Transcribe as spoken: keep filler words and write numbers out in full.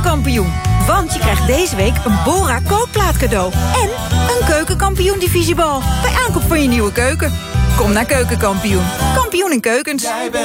Keukenkampioen. Want je krijgt deze week een Bora kookplaat cadeau. En een Keukenkampioen divisiebal. Bij aankoop van je nieuwe keuken. Kom naar Keukenkampioen. Kampioen in keukens.